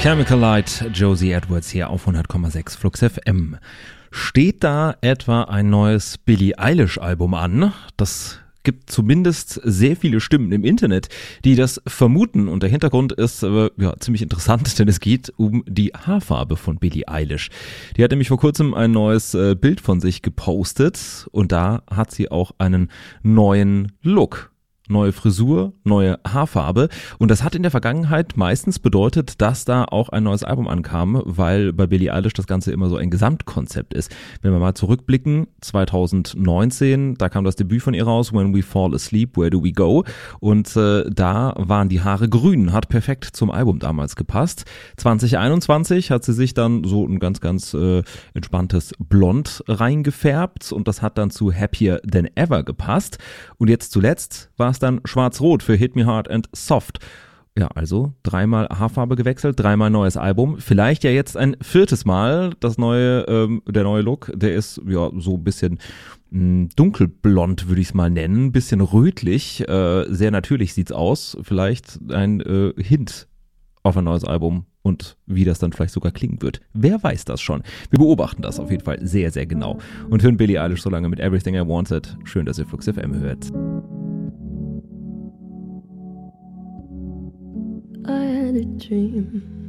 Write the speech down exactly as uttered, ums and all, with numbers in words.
Chemical Light, Josie Edwards hier auf hundert Komma sechs Flux F M. Steht da etwa ein neues Billie Eilish Album an? Das gibt zumindest sehr viele Stimmen im Internet, die das vermuten. Und der Hintergrund ist äh, ja ziemlich interessant, denn es geht um die Haarfarbe von Billie Eilish. Die hat nämlich vor kurzem ein neues äh, Bild von sich gepostet und da hat sie auch einen neuen Look. Neue Frisur, neue Haarfarbe und das hat in der Vergangenheit meistens bedeutet, dass da auch ein neues Album ankam, weil bei Billie Eilish das Ganze immer so ein Gesamtkonzept ist. Wenn wir mal zurückblicken, zwanzig neunzehn, da kam das Debüt von ihr raus, When We Fall Asleep, Where Do We Go? Und äh, da waren die Haare grün, hat perfekt zum Album damals gepasst. zwanzig einundzwanzig hat sie sich dann so ein ganz, ganz äh, entspanntes Blond reingefärbt und das hat dann zu Happier Than Ever gepasst. Und jetzt zuletzt war es dann schwarz-rot für Hit Me Hard and Soft. Ja, also dreimal Haarfarbe gewechselt, dreimal neues Album. Vielleicht ja jetzt ein viertes Mal. Das neue, ähm, der neue Look, der ist ja so ein bisschen mh, dunkelblond, würde ich es mal nennen. Ein bisschen rötlich, äh, sehr natürlich sieht's aus. Vielleicht ein äh, Hint auf ein neues Album und wie das dann vielleicht sogar klingen wird. Wer weiß das schon? Wir beobachten das auf jeden Fall sehr, sehr genau. Und hören Billie Eilish so lange mit Everything I Wanted. Schön, dass ihr Flux F M hört. I had a dream